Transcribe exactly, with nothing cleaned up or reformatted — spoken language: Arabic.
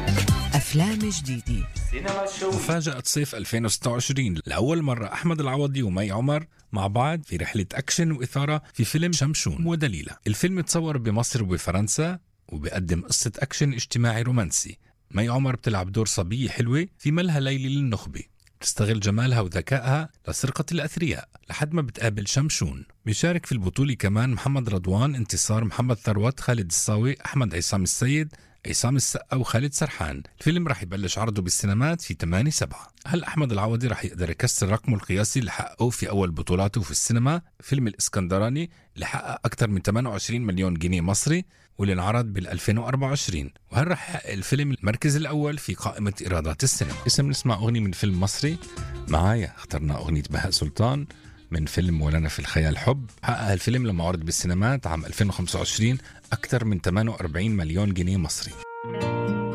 أفلام جديدة. مفاجأة صيف ألفين وستة وعشرين، لأول مرة أحمد العوضي ومي عمر مع بعض في رحلة أكشن وإثارة في فيلم شمشون ودليلة. الفيلم تصور بمصر وبفرنسا وبيقدم قصة أكشن اجتماعي رومانسي. مي عمر بتلعب دور صبية حلوة في ملهى ليلي للنخبة، تستغل جمالها وذكائها لسرقة الأثرياء لحد ما بتقابل شمشون. بيشارك في البطولة كمان محمد رضوان، انتصار، محمد ثروت، خالد الصاوي، أحمد عصام السيد، عصام السقا وخالد سرحان. الفيلم رح يبلش عرضه بالسينمات في ثمانية سبعة. هل أحمد العوضي رح يقدر يكسر رقمه القياسي اللي حققه في أول بطولاته في السينما، فيلم الإسكندراني اللي حقق أكثر من ثمانية وعشرين مليون جنيه مصري واللي انعرض بال ألفين وأربعة وعشرين؟ وهل رح يحقق الفيلم المركز الأول في قائمة إيرادات السينما؟ اسم نسمع أغنية من فيلم مصري. معايا اخترنا أغنية بهاء سلطان من فيلم ولنا في الخيال حب. حقق الفيلم لما عرض بالسينمات عام ألفين وخمسة وعشرين أكثر من ثمانية وأربعين مليون جنيه مصري.